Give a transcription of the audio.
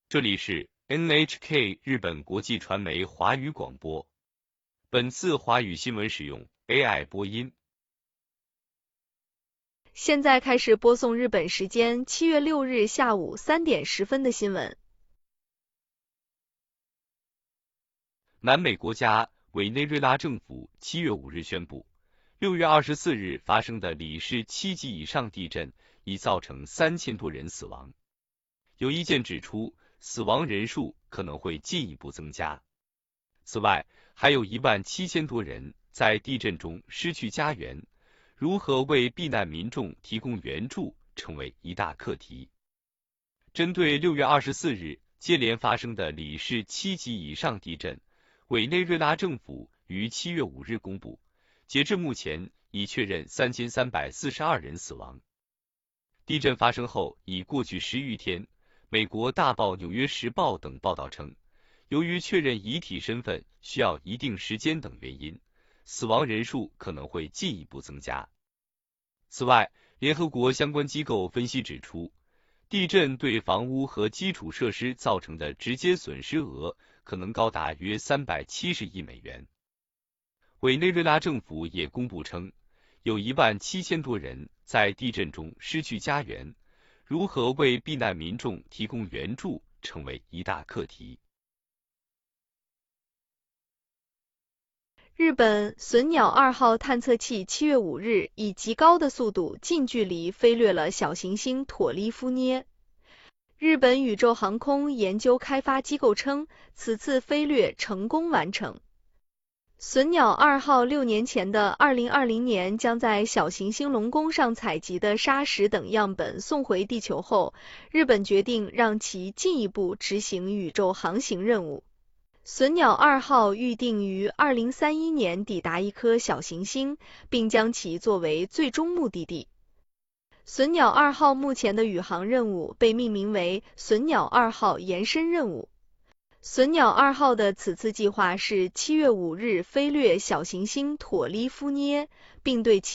这里是 NHK 日本国际传媒华语广播。本次华语新闻使用 AI 播音。 现在开始播送日本时间7月6日下午3点10分的新闻。 南美国家委内瑞拉政府7月5日宣布，6月24日发生的里氏7级以上地震已造成3000多人死亡。有意见指出，死亡人数可能会进一步增加。此外，还有17000多人在地震中失去家园，如何为避难民众提供援助成为一大课题。针对6月24日接连发生的里氏7级以上地震，委内瑞拉政府于7月5日公布，截至目前已确认3342人死亡。地震发生后已过去10余天，美国大报《纽约时报》等报道称，由于确认遗体身份需要一定时间等原因，死亡人数可能会进一步增加。此外，联合国相关机构分析指出，地震对房屋和基础设施造成的直接损失额可能高达约370亿美元。委内瑞拉政府也公布称，有17000多人在地震中失去家园，如何为避难民众提供援助成为一大课题。 日本隼鸟2号探测器7月5日以极高的速度近距离飞掠了小行星妥利夫涅。日本宇宙航空研究开发机构称，此次飞掠成功完成。隼鸟2号6年前的2020年将在小行星龙宫上采集的砂石等样本送回地球后，日本决定让其进一步执行宇宙航行任务。隼鸟2号预定于2031年抵达一颗小行星，并将其作为最终目的地。隼鸟2号目前的宇航任务被命名为隼鸟2号延伸任务。隼鸟2号的此次计划是7月5日飞掠小行星妥利夫涅，并对其